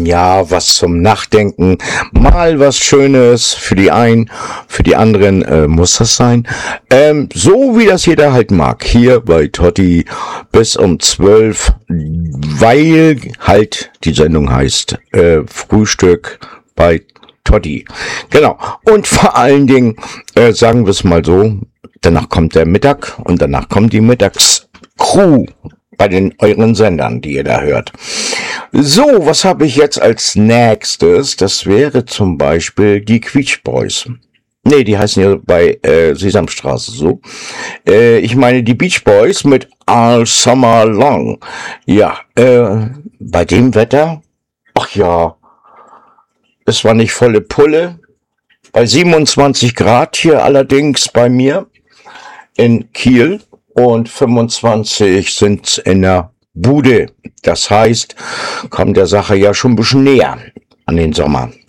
Ja, was zum Nachdenken, mal was Schönes für die einen, für die anderen muss das sein. So wie das jeder halt mag. Hier bei Totti bis um 12, weil halt die Sendung heißt Frühstück bei Totti. Genau. Und vor allen Dingen, sagen wir es mal so, danach kommt der Mittag und danach kommt die Mittagscrew bei den euren Sendern, die ihr da hört. So, was habe ich jetzt als nächstes? Das wäre zum Beispiel die Quietsch Boys. Nee, die heißen ja bei Sesamstraße so. Ich meine die Beach Boys mit All Summer Long. Ja, bei dem Wetter, ach ja, es war nicht volle Pulle. Bei 27 Grad hier allerdings bei mir in Kiel und 25 sind's in der Bude. Das heißt, kommt der Sache ja schon ein bisschen näher an den Sommer.